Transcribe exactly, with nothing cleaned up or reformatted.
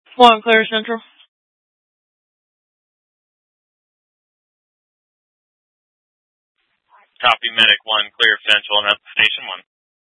One clear central. Copy medic one, clear central, and that's station one.